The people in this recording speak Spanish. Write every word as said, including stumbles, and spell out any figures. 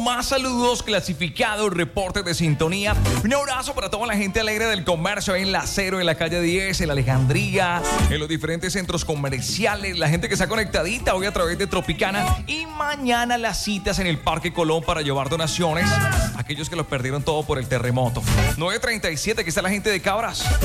más saludos clasificados, reportes de sintonía. Un abrazo para toda la gente alegre del comercio en la Cero, en la calle diez, en la Alejandría, en los diferentes centros comerciales, la gente que está conectadita hoy a través de Tropicana, y mañana las citas en el Parque Colón para llevar donaciones a aquellos que lo perdieron todo por el terremoto. nueve treinta y siete, aquí está la gente de Cabras.